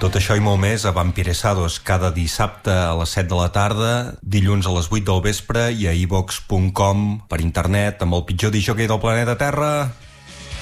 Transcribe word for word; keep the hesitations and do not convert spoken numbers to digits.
Tot això i molt més a Vampiresados cada dissabte a les set de la tarda, dilluns a les vuit del vespre i a iVox punt com per internet amb el pitjor disjockey del planeta Terra.